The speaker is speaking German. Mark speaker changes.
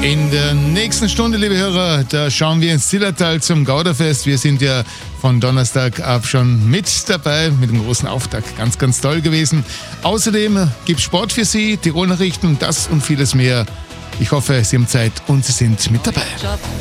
Speaker 1: In der nächsten Stunde, liebe Hörer, da schauen wir ins Zillertal zum Gauderfest. Wir sind ja von Donnerstag ab schon mit dabei, mit dem großen Auftakt. Ganz, ganz toll gewesen. Außerdem gibt es Sport für Sie, Tirol-Nachrichten, das und vieles mehr. Ich hoffe, Sie haben Zeit und Sie sind mit dabei.